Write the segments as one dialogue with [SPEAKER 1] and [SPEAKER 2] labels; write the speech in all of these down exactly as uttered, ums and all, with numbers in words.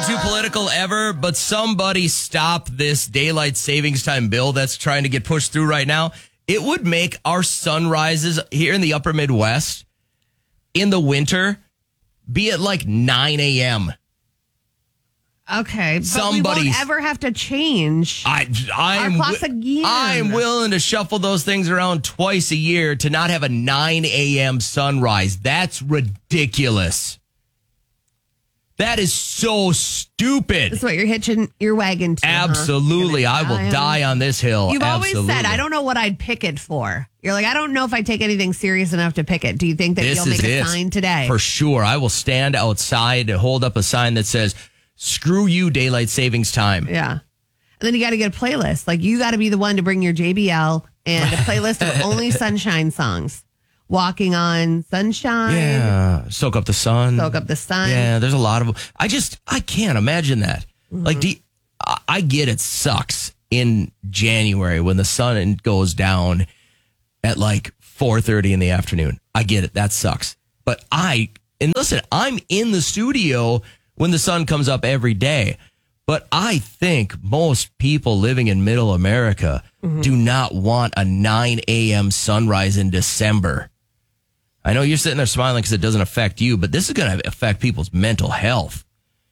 [SPEAKER 1] get too political ever, but somebody stop this daylight savings time bill that's trying to get pushed through right now. It would make our sunrises here in the upper Midwest in the winter be at like nine a.m.
[SPEAKER 2] Okay, but
[SPEAKER 1] Somebody's,
[SPEAKER 2] we won't ever have to change
[SPEAKER 1] I, I'm,
[SPEAKER 2] our clocks again.
[SPEAKER 1] I'm willing to shuffle those things around twice a year to not have a nine a.m. sunrise. That's ridiculous. That is so stupid.
[SPEAKER 2] That's what you're hitching your wagon to.
[SPEAKER 1] Absolutely.
[SPEAKER 2] Huh?
[SPEAKER 1] I will die on this hill.
[SPEAKER 2] You've
[SPEAKER 1] Absolutely.
[SPEAKER 2] always said, I don't know what I'd pick it for. You're like, I don't know if I take anything serious enough to pick it. Do you think that
[SPEAKER 1] This
[SPEAKER 2] you'll make
[SPEAKER 1] is
[SPEAKER 2] a
[SPEAKER 1] it.
[SPEAKER 2] sign today?
[SPEAKER 1] For sure. I will stand outside and hold up a sign that says, screw you, daylight savings time.
[SPEAKER 2] Yeah. And then you got to get a playlist. Like, you got to be the one to bring your J B L and a playlist of only sunshine songs. Walking on Sunshine.
[SPEAKER 1] Yeah. Soak up the sun.
[SPEAKER 2] Soak up the sun.
[SPEAKER 1] Yeah, there's a lot of... I just... I can't imagine that. Mm-hmm. Like, do you, I, I get it sucks in January when the sun goes down at like four thirty in the afternoon. I get it. That sucks. But I... And listen, I'm in the studio when the sun comes up every day. But I think most people living in middle America mm-hmm. do not want a nine a.m. sunrise in December. I know you're sitting there smiling because it doesn't affect you, but this is going to affect people's mental health.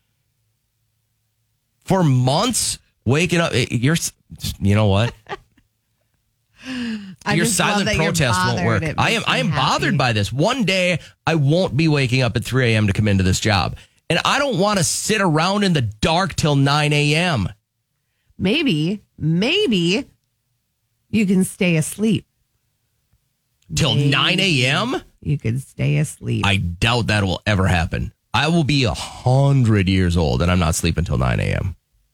[SPEAKER 1] For months, waking up, you're, you know what? Your silent protest won't work. I am I am happy. bothered by this. One day, I won't be waking up at three a.m. to come into this job. And I don't want to sit around in the dark till nine a.m.
[SPEAKER 2] Maybe, maybe you can stay asleep.
[SPEAKER 1] Till maybe nine a.m.?
[SPEAKER 2] You could stay asleep.
[SPEAKER 1] I doubt that will ever happen. I will be a hundred years old and I'm not sleeping until nine a.m.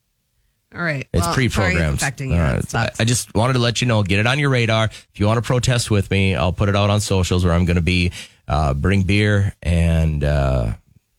[SPEAKER 2] All right.
[SPEAKER 1] It's
[SPEAKER 2] well,
[SPEAKER 1] pre-programmed.
[SPEAKER 2] Sorry, you.
[SPEAKER 1] All right. I, I just wanted to let you know, get it on your radar. If you want to protest with me, I'll put it out on socials where I'm going to be. Uh, bring beer. And uh,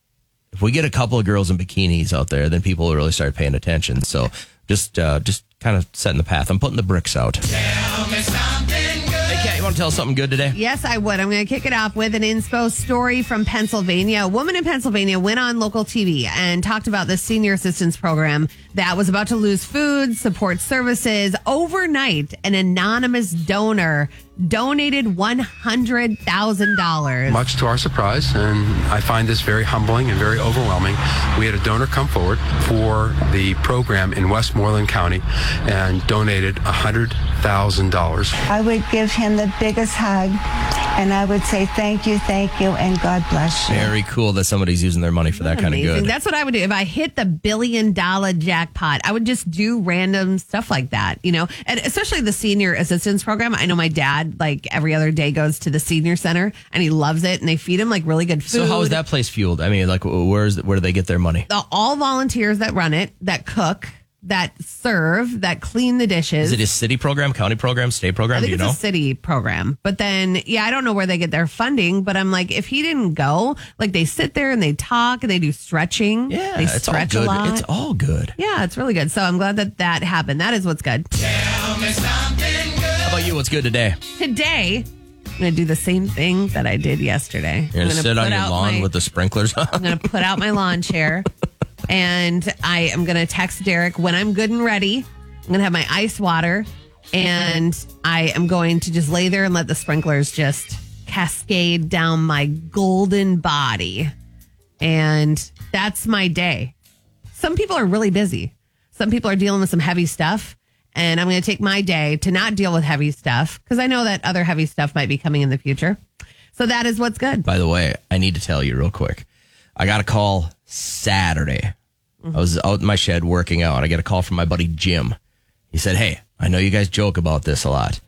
[SPEAKER 1] if we get a couple of girls in bikinis out there, then people will really start paying attention. So just, uh, just kind of setting the path. I'm putting the bricks out. Tell me something good. Hey, Kat, you want to tell us something good today?
[SPEAKER 2] Yes, I would. I'm going to kick it off with an inspo story from Pennsylvania. A woman in Pennsylvania went on local T V and talked about the senior assistance program that was about to lose food, support services. Overnight, an anonymous donor donated one hundred thousand dollars.
[SPEAKER 3] Much to our surprise, and I find this very humbling and very overwhelming, we had a donor come forward for the program in Westmoreland County and donated one hundred thousand dollars.
[SPEAKER 4] I would give him the biggest hug, and I would say thank you, thank you, and God bless you.
[SPEAKER 1] Very cool that somebody's using their money for that kind of good.
[SPEAKER 2] That's what I would do. If I hit the billion dollar jackpot, I would just do random stuff like that, you know, and especially the senior assistance program. I know my dad, like every other day, goes to the senior center and he loves it, and they feed him like really good food.
[SPEAKER 1] So how is that place fueled? I mean, like, where's where do they get their money?
[SPEAKER 2] All volunteers that run it, that cook, that serve, that clean the dishes.
[SPEAKER 1] Is it a city program, county program, state program?
[SPEAKER 2] I think
[SPEAKER 1] Do you
[SPEAKER 2] it's
[SPEAKER 1] know?
[SPEAKER 2] a city program. But then, yeah, I don't know where they get their funding, but I'm like, if he didn't go, like they sit there and they talk and they do stretching.
[SPEAKER 1] Yeah,
[SPEAKER 2] they
[SPEAKER 1] it's
[SPEAKER 2] stretch
[SPEAKER 1] all good.
[SPEAKER 2] a lot.
[SPEAKER 1] It's all good.
[SPEAKER 2] Yeah, it's really good. So I'm glad that that happened. That is what's good.
[SPEAKER 1] Tell me something good. How about you? What's good today?
[SPEAKER 2] Today, I'm going to do the same thing that I did yesterday.
[SPEAKER 1] You're going to sit on your lawn
[SPEAKER 2] my,
[SPEAKER 1] with the sprinklers on?
[SPEAKER 2] I'm going to put out my lawn chair. And I am going to text Derek when I'm good and ready. I'm going to have my ice water. And I am going to just lay there and let the sprinklers just cascade down my golden body. And that's my day. Some people are really busy. Some people are dealing with some heavy stuff. And I'm going to take my day to not deal with heavy stuff because I know that other heavy stuff might be coming in the future. So that is what's good.
[SPEAKER 1] By the way, I need to tell you real quick. I got a call Saturday. Mm-hmm. I was out in my shed working out. I got a call from my buddy Jim. He said, hey, I know you guys joke about this a lot,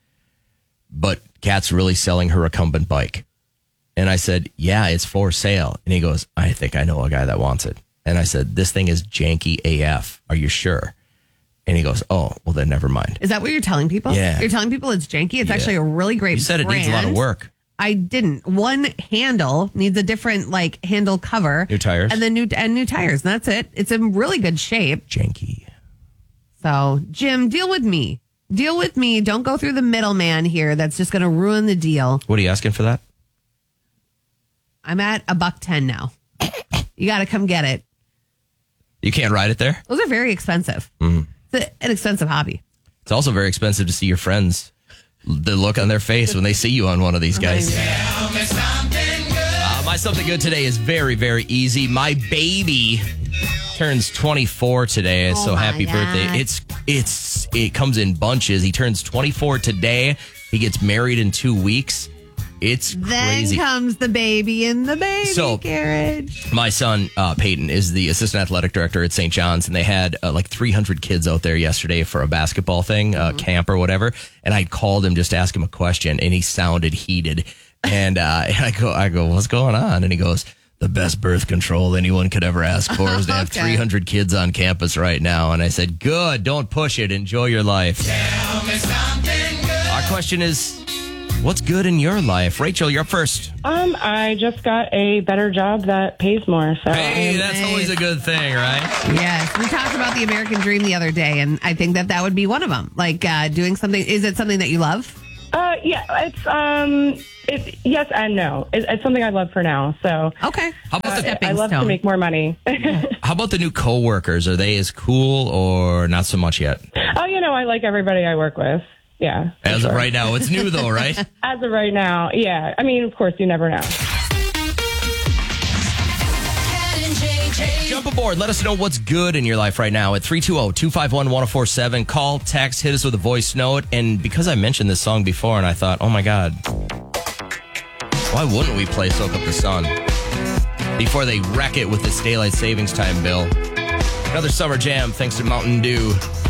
[SPEAKER 1] but Kat's really selling her recumbent bike. And I said, yeah, it's for sale. And he goes, I think I know a guy that wants it. And I said, this thing is janky A F. Are you sure? And he goes, oh, well, then never mind.
[SPEAKER 2] Is that what you're telling people?
[SPEAKER 1] Yeah.
[SPEAKER 2] You're telling people it's janky? It's yeah. actually a really great
[SPEAKER 1] You said
[SPEAKER 2] brand.
[SPEAKER 1] It needs a lot of work.
[SPEAKER 2] I didn't. One handle needs a different like handle cover.
[SPEAKER 1] New tires.
[SPEAKER 2] And then new and new tires. And that's it. It's in really good shape.
[SPEAKER 1] Janky.
[SPEAKER 2] So, Jim, deal with me. Deal with me. Don't go through the middleman here. That's just going to ruin the deal.
[SPEAKER 1] What are you asking for that?
[SPEAKER 2] I'm at a buck ten now. You got to come get it.
[SPEAKER 1] You can't ride it there?
[SPEAKER 2] Those are very expensive. Mm. It's a- an expensive hobby.
[SPEAKER 1] It's also very expensive to see your friends, the look on their face when they see you on one of these guys.
[SPEAKER 5] Tell me something good.
[SPEAKER 1] Uh, my something good today is very, very easy. My baby turns twenty-four today,
[SPEAKER 2] Oh
[SPEAKER 1] so
[SPEAKER 2] my
[SPEAKER 1] happy
[SPEAKER 2] God.
[SPEAKER 1] birthday. It's it's it comes in bunches. He turns twenty-four today. He gets married in two weeks. It's
[SPEAKER 2] Then
[SPEAKER 1] crazy.
[SPEAKER 2] comes the baby in the baby
[SPEAKER 1] So-
[SPEAKER 2] carriage.
[SPEAKER 1] My son, uh, Peyton, is the assistant athletic director at Saint John's, and they had uh, like three hundred kids out there yesterday for a basketball thing, uh, camp or whatever. And I called him just to ask him a question, and he sounded heated. And, uh, and I go, I go, what's going on? And he goes, the best birth control anyone could ever ask for is to have
[SPEAKER 2] Okay.
[SPEAKER 1] three hundred kids on campus right now. And I said, good, don't push it. Enjoy your life.
[SPEAKER 5] Tell me something good.
[SPEAKER 1] Our question is, what's good in your life? Rachel, you're up first.
[SPEAKER 6] Um, I just got a better job that pays more. So
[SPEAKER 1] Hey, that's
[SPEAKER 2] nice.
[SPEAKER 1] always a good thing, right?
[SPEAKER 2] Yes, we talked about the American dream the other day, and I think that that would be one of them. Like uh, doing something. Is it something that you love?
[SPEAKER 6] Uh, yeah, it's um, it's yes and no. It, it's something I love for now. So
[SPEAKER 2] Okay.
[SPEAKER 1] How about the-
[SPEAKER 2] Stepping
[SPEAKER 6] I love
[SPEAKER 2] stone.
[SPEAKER 6] to make more money.
[SPEAKER 1] How about the new coworkers? Are they as cool or not so much yet?
[SPEAKER 6] Oh, you know, I like everybody I work with. Yeah. for
[SPEAKER 1] As of
[SPEAKER 6] sure.
[SPEAKER 1] right now, it's new though, right?
[SPEAKER 6] As of right now, yeah. I mean, of course, you never know.
[SPEAKER 5] Cat and J J.
[SPEAKER 1] Jump aboard. Let us know what's good in your life right now at three two zero, two five one, one zero four seven. Call, text, hit us with a voice note. And because I mentioned this song before and I thought, oh my God, why wouldn't we play Soak Up the Sun before they wreck it with this daylight savings time bill? Another summer jam thanks to Mountain Dew.